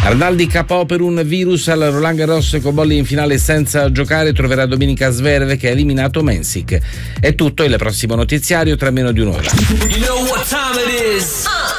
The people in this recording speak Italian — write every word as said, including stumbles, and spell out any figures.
Arnaldi capò per un virus al Roland Garros, Cobolli in finale senza giocare, troverà domenica Zverev che ha eliminato Mensik. È tutto, il prossimo notiziario tra meno di un'ora. You know what time it is.